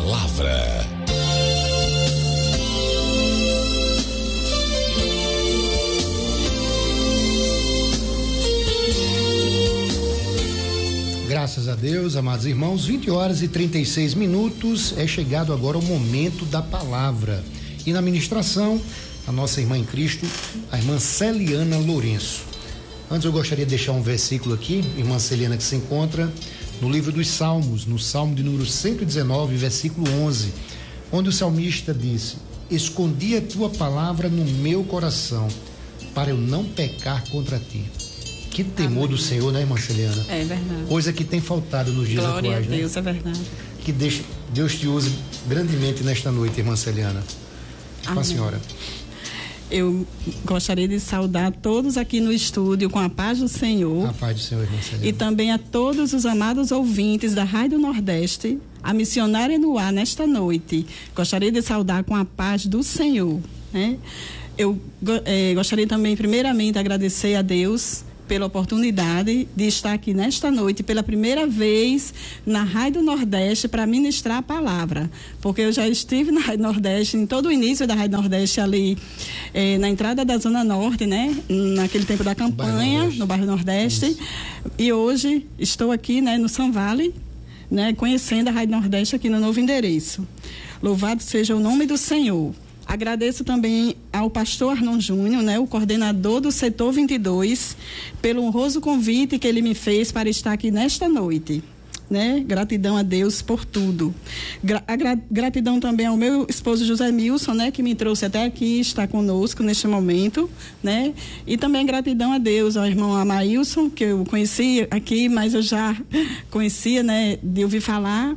palavra. Graças a Deus, amados irmãos, 20h36, é chegado agora o momento da palavra. E na ministração, a nossa irmã em Cristo, a irmã Celiana Lourenço. Antes eu gostaria de deixar um versículo aqui, irmã Celiana, que se encontra no livro dos Salmos, no Salmo de número 119, versículo 11, onde o salmista disse: escondi a tua palavra no meu coração, para eu não pecar contra ti. Que temor do Senhor, né, irmã Celiana? É verdade. Coisa que tem faltado nos dias atuais, né? Glória a Deus, é verdade. Que Deus te use grandemente nesta noite, irmã Celiana. Com a senhora. Eu gostaria de saudar todos aqui no estúdio com a paz do Senhor. A paz do Senhor, irmã Celiana. E também a todos os amados ouvintes da Rádio Nordeste, a missionária no ar nesta noite. Gostaria de saudar com a paz do Senhor, né? Eu gostaria também, primeiramente, de agradecer a Deus pela oportunidade de estar aqui nesta noite pela primeira vez na Rádio Nordeste para ministrar a palavra, porque eu já estive na Rádio Nordeste, em todo o início da Rádio Nordeste ali, na entrada da Zona Norte, né? Naquele tempo da campanha, no bairro Nordeste. Isso. E hoje estou aqui, né, no São Vale, né, conhecendo a Rádio Nordeste aqui no novo endereço. Louvado seja o nome do Senhor. Agradeço também ao pastor Arnon Júnior, né, o coordenador do setor 22, pelo honroso convite que ele me fez para estar aqui nesta noite, né? Gratidão a Deus por tudo. Gratidão também ao meu esposo José Milson, né, que me trouxe até aqui, está conosco neste momento, né? E também gratidão a Deus, ao irmão Amailson, que eu conheci aqui, mas eu já conhecia, né, de ouvir falar.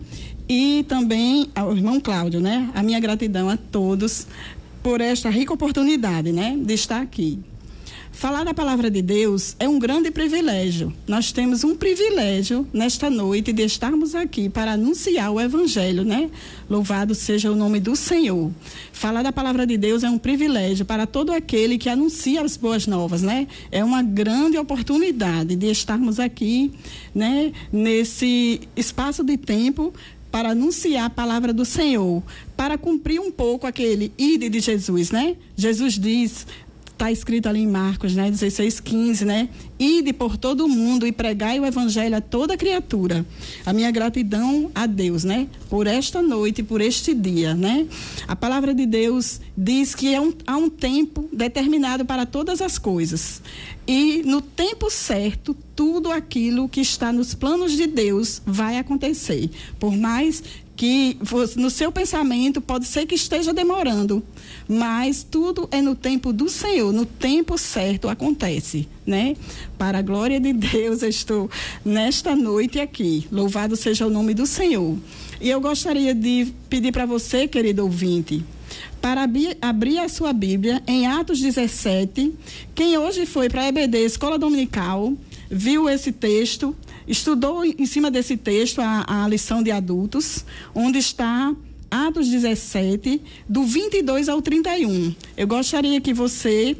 E também ao irmão Cláudio, né? A minha gratidão a todos por esta rica oportunidade, né? De estar aqui. Falar da palavra de Deus é um grande privilégio. Nós temos um privilégio nesta noite de estarmos aqui para anunciar o Evangelho, né? Louvado seja o nome do Senhor. Falar da palavra de Deus é um privilégio para todo aquele que anuncia as boas novas, né? É uma grande oportunidade de estarmos aqui, né? Nesse espaço de tempo para anunciar a palavra do Senhor, para cumprir um pouco aquele ide de Jesus, né? Jesus diz, está escrito ali em Marcos, né? 16:15, né? Ide por todo o mundo e pregai o evangelho a toda criatura. A minha gratidão a Deus, né? Por esta noite, por este dia, né? A palavra de Deus diz que há um tempo determinado para todas as coisas. E no tempo certo, tudo aquilo que está nos planos de Deus vai acontecer. Por mais que no seu pensamento pode ser que esteja demorando, mas tudo é no tempo do Senhor, no tempo certo acontece, né? Para a glória de Deus, eu estou nesta noite aqui. Louvado seja o nome do Senhor. E eu gostaria de pedir para você, querido ouvinte, para abrir a sua Bíblia em Atos 17. Quem hoje foi para a EBD, Escola Dominical, viu esse texto, estudou em cima desse texto a lição de adultos, onde está Atos 17, do 22 ao 31. Eu gostaria que você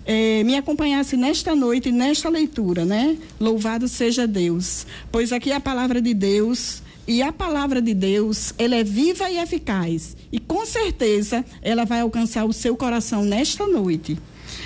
me acompanhasse nesta noite, nesta leitura, né? Louvado seja Deus, pois aqui a palavra de Deus. E a palavra de Deus, ela é viva e eficaz. E com certeza ela vai alcançar o seu coração nesta noite.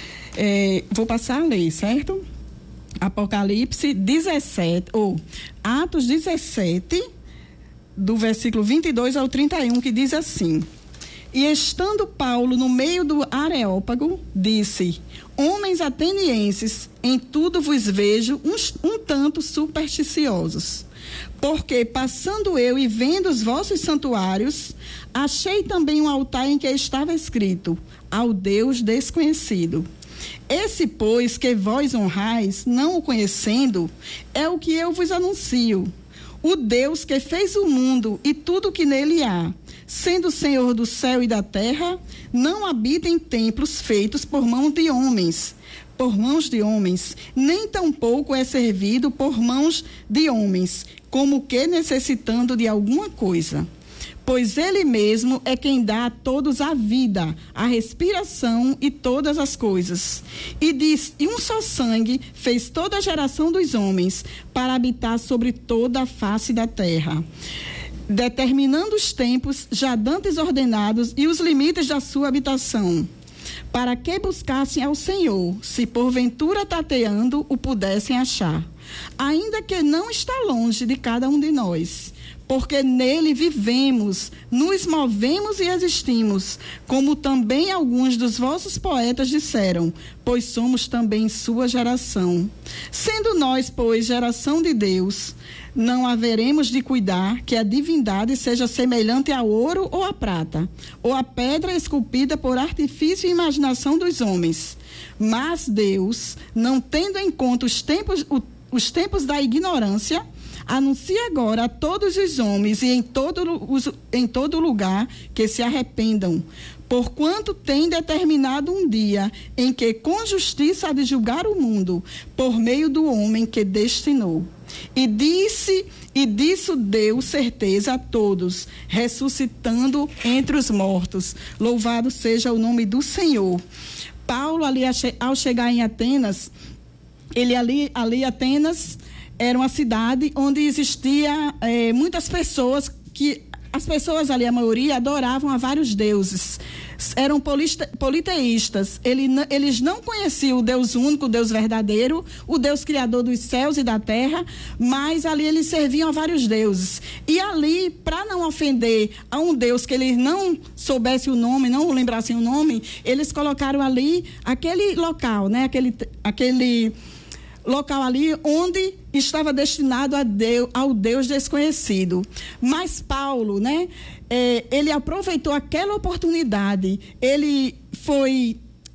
Vou passar a ler, certo? Apocalipse 17, Atos 17, do versículo 22 ao 31, que diz assim: E estando Paulo no meio do Areópago, disse: Homens atenienses, em tudo vos vejo um tanto supersticiosos. Porque, passando eu e vendo os vossos santuários, achei também um altar em que estava escrito: Ao Deus desconhecido. Esse, pois, que vós honrais, não o conhecendo, é o que eu vos anuncio. O Deus que fez o mundo e tudo que nele há, sendo Senhor do céu e da terra, não habita em templos feitos por mãos de homens, nem tampouco é servido por mãos de homens, como que necessitando de alguma coisa. Pois ele mesmo é quem dá a todos a vida, a respiração e todas as coisas. E diz, e um só sangue fez toda a geração dos homens para habitar sobre toda a face da terra. determinando os tempos já dantes ordenados e os limites da sua habitação, para que buscassem ao Senhor, se porventura tateando o pudessem achar, ainda que não está longe de cada um de nós, porque nele vivemos, nos movemos e existimos, como também alguns dos vossos poetas disseram, pois somos também sua geração. Sendo nós, pois, geração de Deus, não haveremos de cuidar que a divindade seja semelhante ao ouro ou à prata, ou à pedra esculpida por artifício e imaginação dos homens. Mas Deus, não tendo em conta os tempos da ignorância, anuncia agora a todos os homens e em todo lugar que se arrependam, porquanto tem determinado um dia em que com justiça há de julgar o mundo, por meio do homem que destinou. E disso deu certeza a todos, ressuscitando entre os mortos. Louvado seja o nome do Senhor. Paulo, ali ao chegar em Atenas, Atenas era uma cidade onde existia muitas pessoas que as pessoas ali, a maioria, adoravam a vários deuses. Eram politeístas. Eles não conheciam o Deus único, o Deus verdadeiro, o Deus criador dos céus e da terra, mas ali eles serviam a vários deuses. E ali, para não ofender a um Deus que eles não soubessem o nome, não lembrassem o nome, eles colocaram ali aquele local, né? Aquele local ali onde estava destinado ao Deus desconhecido. Mas Paulo, né, ele aproveitou aquela oportunidade, ele foi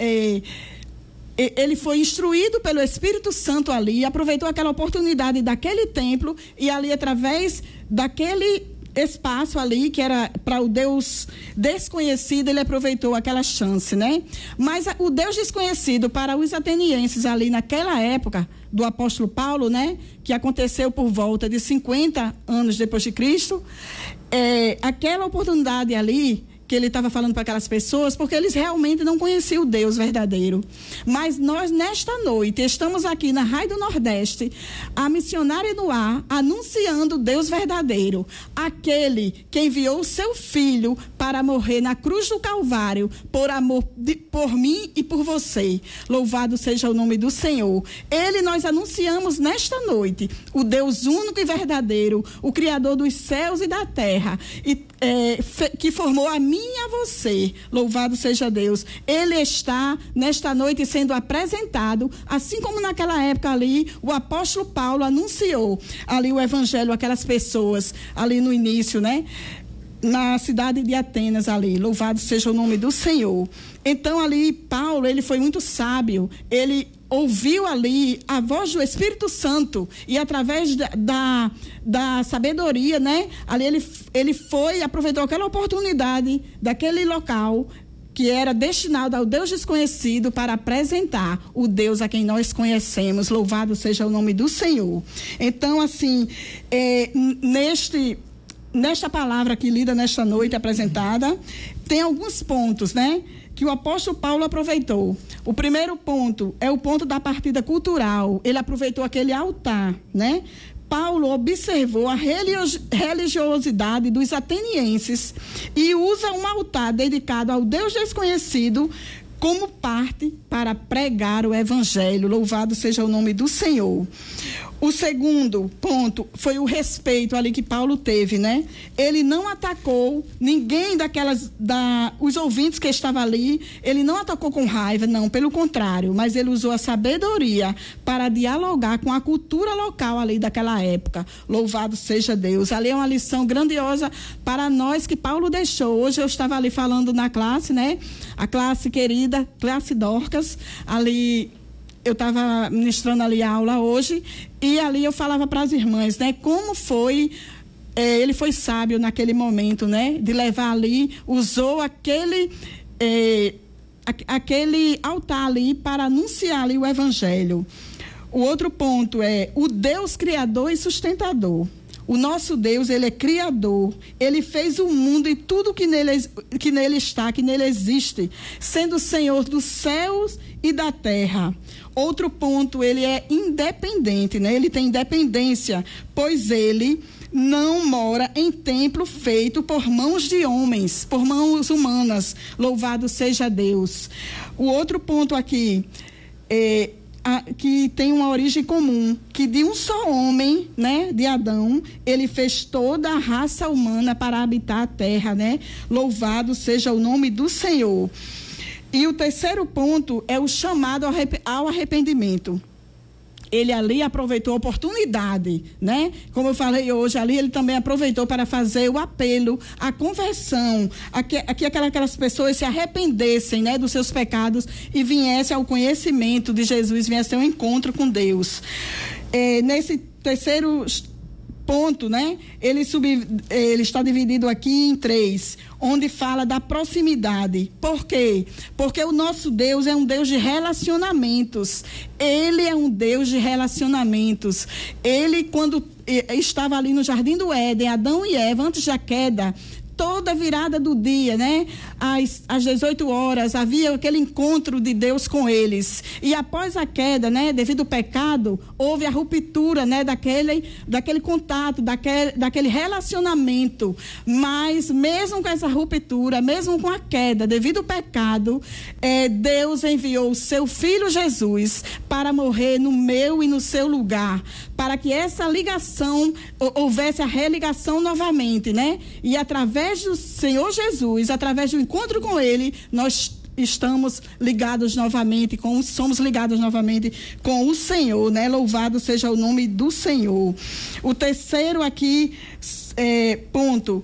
instruído pelo Espírito Santo ali, aproveitou aquela oportunidade daquele templo e ali através daquele espaço ali, que era para o Deus desconhecido, ele aproveitou aquela chance, né? Mas o Deus desconhecido para os atenienses ali naquela época, do apóstolo Paulo, né? Que aconteceu por volta de 50 anos depois de Cristo, aquela oportunidade ali, que ele estava falando para aquelas pessoas, porque eles realmente não conheciam o Deus verdadeiro. Mas nós, nesta noite, estamos aqui na Rádio Nordeste, a Missionária no Ar, anunciando o Deus verdadeiro, aquele que enviou o seu Filho para morrer na cruz do Calvário, por amor por mim e por você. Louvado seja o nome do Senhor. Ele nós anunciamos nesta noite, o Deus único e verdadeiro, o Criador dos céus e da terra, que formou a mim e a você. Louvado seja Deus. Ele está nesta noite sendo apresentado, assim como naquela época ali, o apóstolo Paulo anunciou ali o evangelho àquelas pessoas, ali no início, né? Na cidade de Atenas ali. Louvado seja o nome do Senhor. Então ali, Paulo, ele foi muito sábio, ele ouviu ali a voz do Espírito Santo e através da sabedoria, né? Ali ele foi, aproveitou aquela oportunidade daquele local que era destinado ao Deus desconhecido para apresentar o Deus a quem nós conhecemos. Louvado seja o nome do Senhor. Então, assim, nesta palavra aqui lida nesta noite apresentada, tem alguns pontos, né? Que o apóstolo Paulo aproveitou. O primeiro ponto é o ponto da partida cultural. Ele aproveitou aquele altar, né? Paulo observou a religiosidade dos atenienses e usa um altar dedicado ao Deus desconhecido como parte para pregar o evangelho. Louvado seja o nome do Senhor. O segundo ponto foi o respeito ali que Paulo teve, né? Ele não atacou ninguém os ouvintes que estavam ali, ele não atacou com raiva, não, pelo contrário, mas ele usou a sabedoria para dialogar com a cultura local ali daquela época. Louvado seja Deus. Ali é uma lição grandiosa para nós que Paulo deixou. Hoje eu estava ali falando na classe, né? A classe querida, classe Dorcas, ali eu estava ministrando ali a aula hoje e ali eu falava para as irmãs, né? Como foi, ele foi sábio naquele momento, né? De levar ali, usou aquele altar ali para anunciar ali o evangelho. O outro ponto é o Deus criador e sustentador. O nosso Deus, ele é criador, ele fez o mundo e tudo que nele está, que nele existe, sendo o Senhor dos céus e da terra. Outro ponto, ele é independente, né? Ele tem independência, pois ele não mora em templo feito por mãos de homens, por mãos humanas. Louvado seja Deus. O outro ponto aqui que tem uma origem comum, que de um só homem, né, de Adão, ele fez toda a raça humana para habitar a terra, né? Louvado seja o nome do Senhor. E o terceiro ponto é o chamado ao arrependimento. Ele ali aproveitou a oportunidade, né? Como eu falei hoje, ali ele também aproveitou para fazer o apelo, a conversão, aquelas pessoas se arrependessem, né, dos seus pecados e viessem ao conhecimento de Jesus, viessem ao encontro com Deus. Nesse terceiro ponto, né? Ele está dividido aqui em 3, onde fala da proximidade. Por quê? Porque o nosso Deus é um Deus de relacionamentos. Ele é um Deus de relacionamentos. Ele, quando estava ali no Jardim do Éden, Adão e Eva, antes da queda, toda virada do dia, né? Às 18 horas, havia aquele encontro de Deus com eles. E após a queda, né? Devido ao pecado, houve a ruptura, né? Daquele contato, daquele relacionamento. Mas, mesmo com essa ruptura, mesmo com a queda, devido ao pecado, Deus enviou o seu Filho Jesus para morrer no meu e no seu lugar, para que essa ligação, houvesse a religação novamente, né? E através do Senhor Jesus, através do encontro com Ele, nós estamos ligados novamente, somos ligados novamente com o Senhor, né? Louvado seja o nome do Senhor. O terceiro aqui, ponto,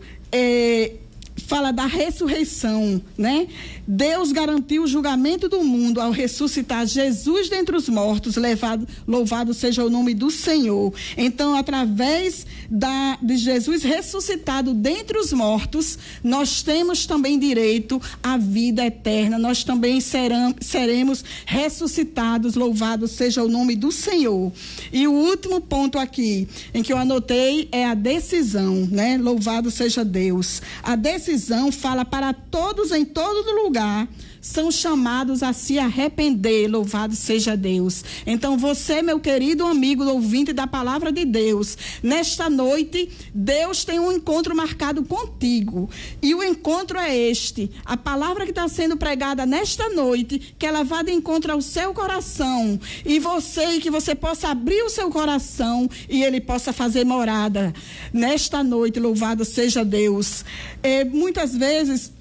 fala da ressurreição, né? Deus garantiu o julgamento do mundo ao ressuscitar Jesus dentre os mortos, louvado seja o nome do Senhor. Então, através de Jesus ressuscitado dentre os mortos, nós temos também direito à vida eterna, nós também seremos ressuscitados, louvado seja o nome do Senhor. E o último ponto aqui, em que eu anotei, é a decisão, né? Louvado seja Deus. A decisão fala para todos em todo lugar, são chamados a se arrepender, louvado seja Deus. Então você, meu querido amigo ouvinte da palavra de Deus, nesta noite, Deus tem um encontro marcado contigo, e o encontro é este, a palavra que está sendo pregada nesta noite, que ela vá de encontro ao seu coração, e que você possa abrir o seu coração, e ele possa fazer morada nesta noite, louvado seja Deus. Muitas vezes,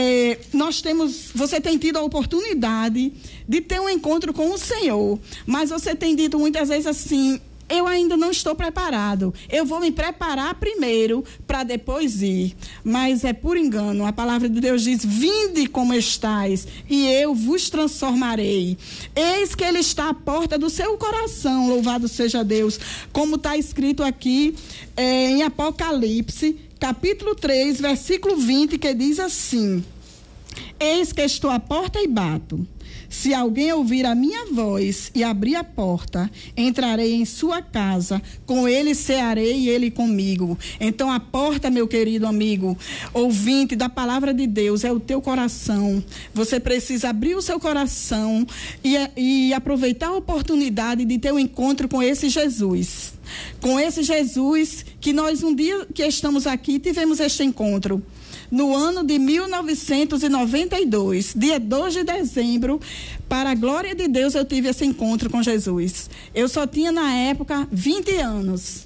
você tem tido a oportunidade de ter um encontro com o Senhor, mas você tem dito muitas vezes assim: eu ainda não estou preparado, eu vou me preparar primeiro para depois ir. Mas é por engano. A palavra de Deus diz: vinde como estáis e eu vos transformarei. Eis que ele está à porta do seu coração, louvado seja Deus, como está escrito aqui em Apocalipse capítulo 3, versículo 20, que diz assim: eis que estou à porta e bato. Se alguém ouvir a minha voz e abrir a porta, entrarei em sua casa, com ele cearei e ele comigo. Então a porta, meu querido amigo, ouvinte da palavra de Deus, é o teu coração. Você precisa abrir o seu coração e aproveitar a oportunidade de ter um encontro com esse Jesus. Com esse Jesus que nós, um dia que estamos aqui, tivemos este encontro. No ano de 1992, dia 2 de dezembro, para a glória de Deus, eu tive esse encontro com Jesus. Eu só tinha na época 20 anos.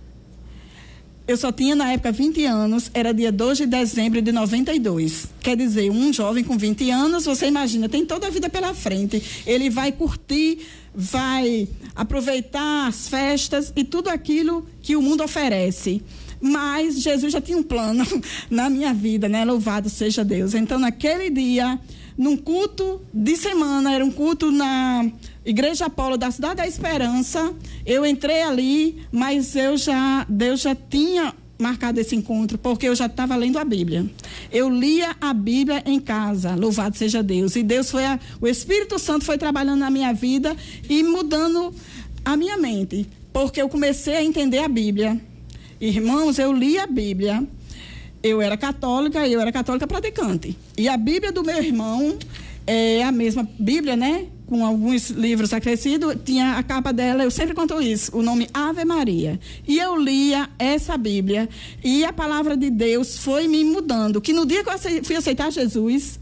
Era dia 2 de dezembro de 92. Quer dizer, um jovem com 20 anos, você imagina, tem toda a vida pela frente. Ele vai curtir, vai aproveitar as festas e tudo aquilo que o mundo oferece. Mas Jesus já tinha um plano na minha vida, né? Louvado seja Deus. Então, naquele dia, num culto de semana, era um culto na Igreja Apolo da Cidade da Esperança, eu entrei ali, mas Deus já tinha marcado esse encontro, porque eu já estava lendo a Bíblia. Eu lia a Bíblia em casa, louvado seja Deus. E o Espírito Santo foi trabalhando na minha vida e mudando a minha mente, porque eu comecei a entender a Bíblia. Irmãos, eu li a Bíblia, eu era católica praticante. E a Bíblia do meu irmão é a mesma Bíblia, né? com alguns livros acrescidos, tinha a capa dela, eu sempre conto isso, o nome Ave Maria. E eu lia essa Bíblia e a palavra de Deus foi me mudando, que no dia que eu fui aceitar Jesus,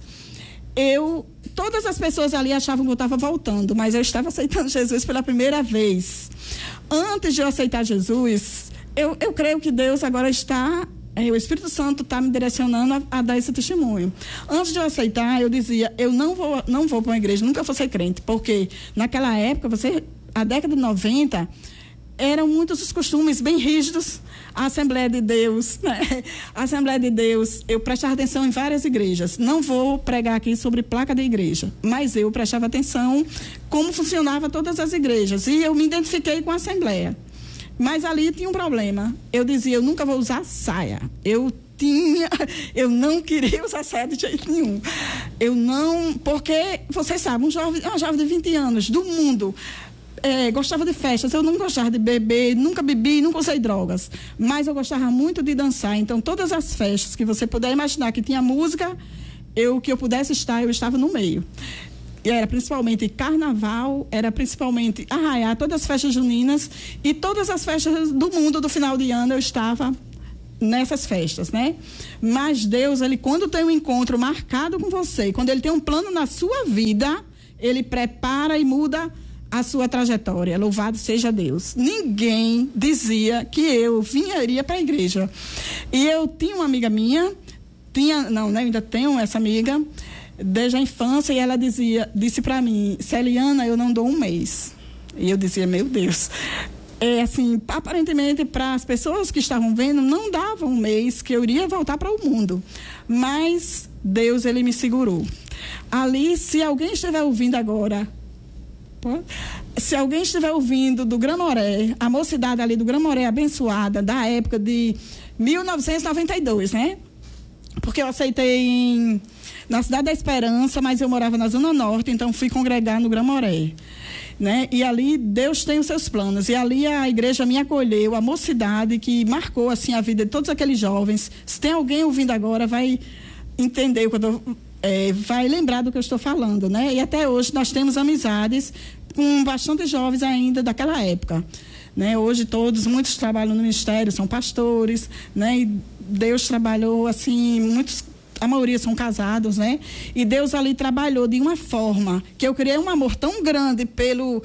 todas as pessoas ali achavam que eu estava voltando, mas eu estava aceitando Jesus pela primeira vez. Antes de eu aceitar Jesus, eu creio que Deus agora o Espírito Santo está me direcionando a dar esse testemunho. Antes de eu aceitar, eu dizia, eu não vou para uma igreja, nunca vou ser crente, porque naquela época, a década de 90, eram muitos os costumes bem rígidos. A Assembleia de Deus, né? A Assembleia de Deus, eu prestava atenção em várias igrejas. Não vou pregar aqui sobre placa de igreja, mas eu prestava atenção como funcionava todas as igrejas. E eu me identifiquei com a Assembleia. Mas ali tinha um problema. Eu dizia, eu nunca vou usar saia. Eu não queria usar saia de jeito nenhum. Porque, vocês sabem, uma jovem de 20 anos, do mundo, gostava de festas. Eu não gostava de beber, nunca bebi, nunca usei drogas. Mas eu gostava muito de dançar. Então, todas as festas que você puder imaginar que tinha música, que eu pudesse estar, eu estava no meio. Era principalmente carnaval, era principalmente arraiá, todas as festas juninas e todas as festas do mundo do final de ano eu estava nessas festas, né? Mas Deus, quando tem um encontro marcado com você, quando Ele tem um plano na sua vida, Ele prepara e muda a sua trajetória. Louvado seja Deus. Ninguém dizia que eu iria para a igreja. E eu tinha uma amiga minha, ainda tenho essa amiga, desde a infância, e ela disse para mim, Celiana, eu não dou um mês. E eu dizia, meu Deus. Aparentemente, para as pessoas que estavam vendo, não dava um mês que eu iria voltar para o mundo. Mas Deus, Ele me segurou. Ali, se alguém estiver ouvindo agora, se alguém estiver ouvindo do Gramoré, a mocidade ali do Gramoré abençoada, da época de 1992, né? Porque eu aceitei na Cidade da Esperança, mas eu morava na Zona Norte, então fui congregar no Gramoré, né? E ali Deus tem os seus planos, e ali a igreja me acolheu, a mocidade que marcou assim a vida de todos aqueles jovens. Se tem alguém ouvindo agora, vai entender vai lembrar do que eu estou falando, né? E até hoje nós temos amizades com bastante jovens ainda daquela época, né? Hoje muitos trabalham no ministério, são pastores, né? E Deus trabalhou assim, a maioria são casados, né? E Deus ali trabalhou de uma forma que eu criei um amor tão grande pelo,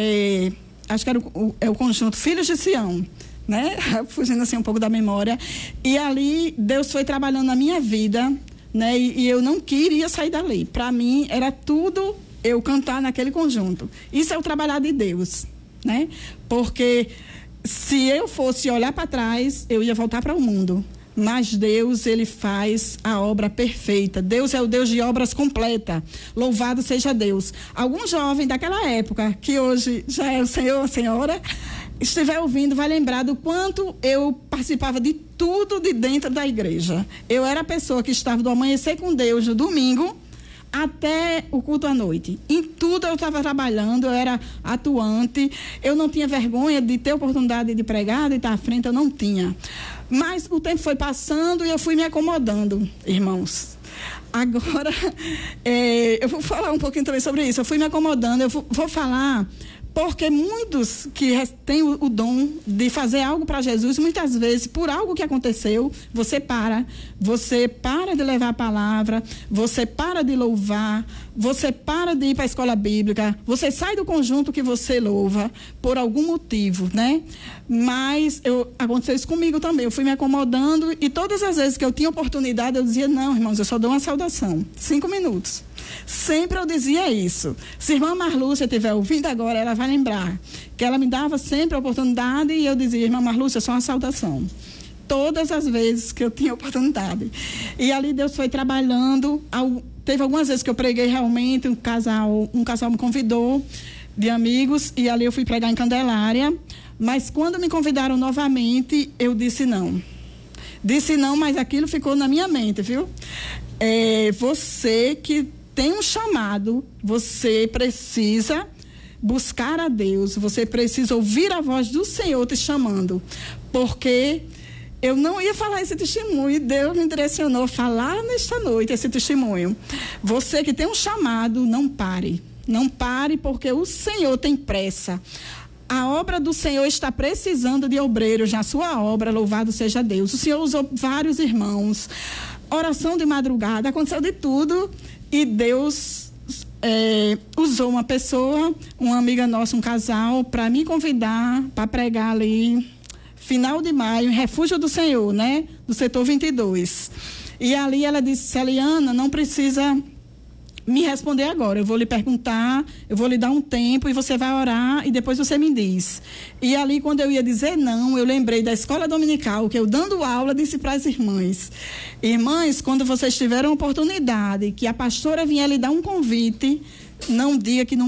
acho que era o conjunto Filhos de Sião, né? Fugindo assim um pouco da memória. E ali Deus foi trabalhando na minha vida, né? E eu não queria sair dali. Para mim era tudo eu cantar naquele conjunto. Isso é o trabalhar de Deus, né? Porque se eu fosse olhar para trás, eu ia voltar para o mundo. Mas Deus, Ele faz a obra perfeita. Deus é o Deus de obras completas. Louvado seja Deus. Algum jovem daquela época, que hoje já é o senhor, a senhora, estiver ouvindo, vai lembrar do quanto eu participava de tudo de dentro da igreja. Eu era a pessoa que estava do amanhecer com Deus no domingo até o culto à noite. Em tudo eu estava trabalhando, eu era atuante, eu não tinha vergonha de ter oportunidade de pregar, de estar à frente, eu não tinha. Mas o tempo foi passando e eu fui me acomodando, irmãos. Agora, eu vou falar um pouquinho também sobre isso. Eu fui me acomodando, eu vou falar porque muitos que têm o dom de fazer algo para Jesus, muitas vezes, por algo que aconteceu, você para de levar a palavra, você para de louvar, você para de ir para a escola bíblica, você sai do conjunto que você louva, por algum motivo, né? Mas aconteceu isso comigo também, eu fui me acomodando e todas as vezes que eu tinha oportunidade, eu dizia, não, irmãos, eu só dou uma saudação, 5 minutos. Sempre eu dizia isso. Se a irmã Marlúcia estiver ouvindo agora, ela vai lembrar que ela me dava sempre a oportunidade e eu dizia, irmã Marlúcia, só uma saudação. Todas as vezes que eu tinha oportunidade. E ali Deus foi trabalhando. Teve algumas vezes que eu preguei realmente, um casal me convidou de amigos e ali eu fui pregar em Candelária. Mas quando me convidaram novamente, eu disse não. Disse não, mas aquilo ficou na minha mente, viu? Você que tem um chamado, você precisa buscar a Deus, você precisa ouvir a voz do Senhor te chamando, porque eu não ia falar esse testemunho e Deus me direcionou a falar nesta noite esse testemunho. Você que tem um chamado, não pare. não pare, porque o Senhor tem pressa. A obra do Senhor está precisando de obreiros na sua obra, louvado seja Deus. O Senhor usou vários irmãos, oração de madrugada, aconteceu de tudo, e Deus usou uma pessoa, uma amiga nossa, um casal, para me convidar para pregar ali, final de maio, em Refúgio do Senhor, né? Do setor 22. E ali ela disse: Celiana, não precisa me responder agora, eu vou lhe perguntar, eu vou lhe dar um tempo e você vai orar e depois você me diz. E ali, quando eu ia dizer não, eu lembrei da escola dominical, que eu dando aula disse para as irmãs: irmãs, quando vocês tiverem a oportunidade que a pastora vier lhe dar um convite, não diga que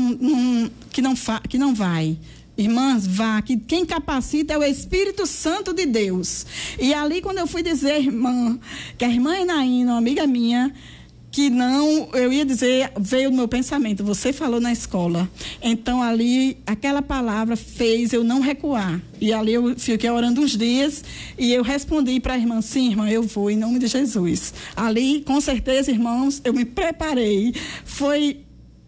não vai. Irmãs, vá, que quem capacita é o Espírito Santo de Deus. E ali, quando eu fui dizer, irmã, que a irmã Enaína, uma amiga minha, que não, eu ia dizer, veio no meu pensamento, você falou na escola. Então, ali, aquela palavra fez eu não recuar. E ali eu fiquei orando uns dias e eu respondi para a irmã: sim, irmã, eu vou, em nome de Jesus. Ali, com certeza, irmãos, eu me preparei. Foi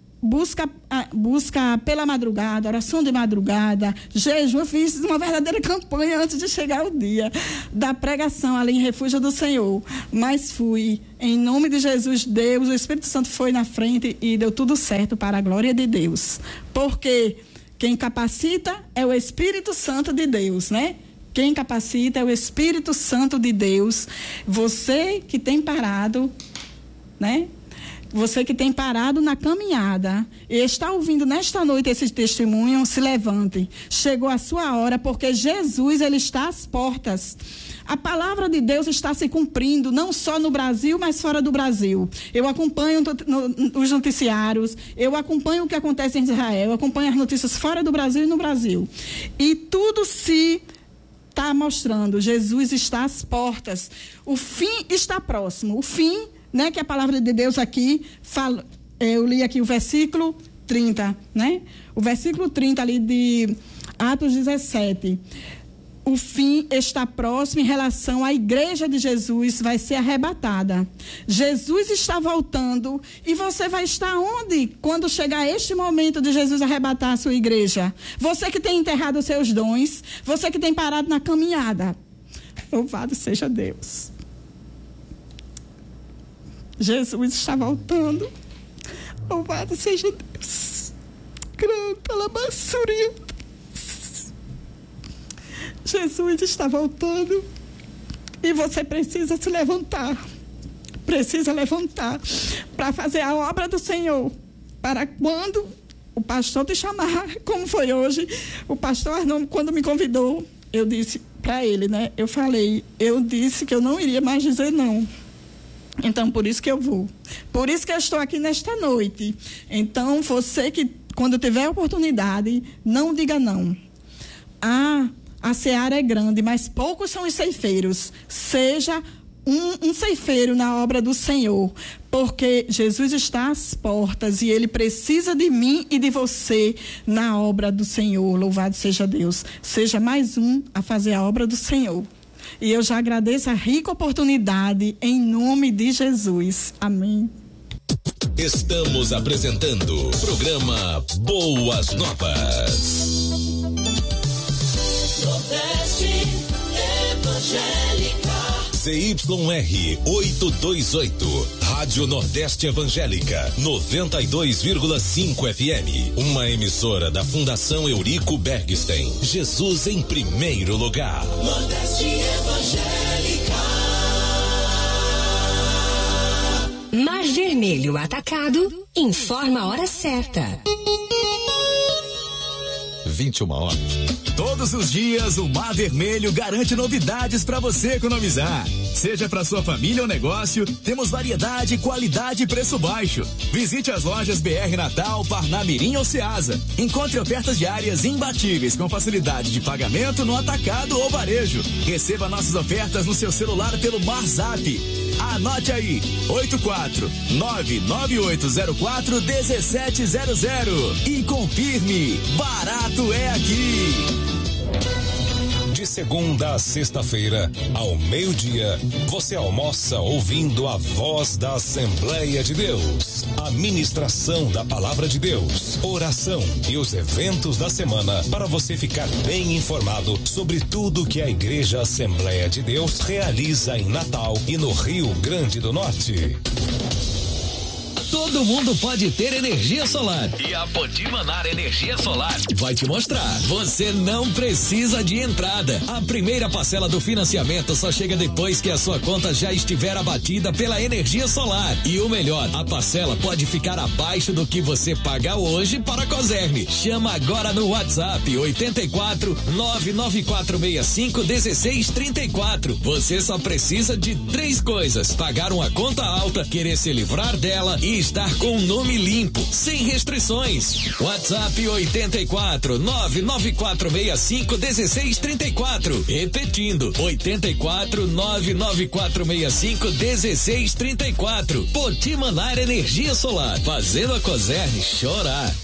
busca pela madrugada, oração de madrugada, jejum. Eu fiz uma verdadeira campanha antes de chegar o dia da pregação ali em Refúgio do Senhor. Mas fui, em nome de Jesus, Deus, o Espírito Santo foi na frente e deu tudo certo para a glória de Deus. Porque quem capacita é o Espírito Santo de Deus, né? Quem capacita é o Espírito Santo de Deus. Você que tem parado, né? Você que tem parado na caminhada e está ouvindo nesta noite esse testemunho, se levante. Chegou a sua hora, porque Jesus, ele está às portas. A palavra de Deus está se cumprindo, não só no Brasil, mas fora do Brasil. Eu acompanho os noticiários, eu acompanho o que acontece em Israel, eu acompanho as notícias fora do Brasil e no Brasil. E tudo se está mostrando, Jesus está às portas. O fim está próximo, o fim, né, que a palavra de Deus aqui fala. Eu li aqui o versículo 30, né? O versículo 30 ali de Atos 17. O fim está próximo em relação à igreja de Jesus, vai ser arrebatada. Jesus está voltando e você vai estar onde quando chegar este momento de Jesus arrebatar a sua igreja? Você que tem enterrado os seus dons, você que tem parado na caminhada. Louvado seja Deus. Jesus está voltando. Louvado seja Deus. Granta la bassuria. Jesus está voltando. E você precisa se levantar. Precisa levantar para fazer a obra do Senhor. Para quando o pastor te chamar, como foi hoje, o pastor Arnaldo, quando me convidou, eu disse para ele, né? Eu disse que eu não iria mais dizer não. Então, por isso que eu vou. Por isso que eu estou aqui nesta noite. Então, você que, quando tiver oportunidade, não diga não. A seara é grande, mas poucos são os ceifeiros. Seja um ceifeiro na obra do Senhor, porque Jesus está às portas e Ele precisa de mim e de você na obra do Senhor. Louvado seja Deus. Seja mais um a fazer a obra do Senhor. E eu já agradeço a rica oportunidade em nome de Jesus. Amém. Estamos apresentando o programa Boas Novas. Nordeste Evangélica. ZYR 828, Rádio Nordeste Evangélica, 92,5 FM. Uma emissora da Fundação Eurico Bergstein. Jesus em primeiro lugar. Nordeste Evangélica. Mar Vermelho Atacado informa a hora certa. 21 horas. Todos os dias o Mar Vermelho garante novidades para você economizar. Seja para sua família ou negócio, temos variedade, qualidade e preço baixo. Visite as lojas BR Natal, Parnamirim ou Ceasa. Encontre ofertas diárias imbatíveis com facilidade de pagamento no atacado ou varejo. Receba nossas ofertas no seu celular pelo MarZap. Anote aí, 84998041700 e confirme, barato é aqui. De segunda a sexta-feira, ao meio-dia, você almoça ouvindo a voz da Assembleia de Deus, a ministração da Palavra de Deus, oração e os eventos da semana para você ficar bem informado sobre tudo que a Igreja Assembleia de Deus realiza em Natal e no Rio Grande do Norte. Todo mundo pode ter energia solar. E a Potimanar Energia Solar vai te mostrar. Você não precisa de entrada. A primeira parcela do financiamento só chega depois que a sua conta já estiver abatida pela energia solar. E o melhor, a parcela pode ficar abaixo do que você paga hoje para a Coserme. Chama agora no WhatsApp 84 99465 1634. Você só precisa de 3 coisas: pagar uma conta alta, querer se livrar dela e estar com o nome limpo, sem restrições. WhatsApp 84 99465 1634. Repetindo, 84 99465 1634. Potimanar Energia Solar, fazendo a Coserme chorar.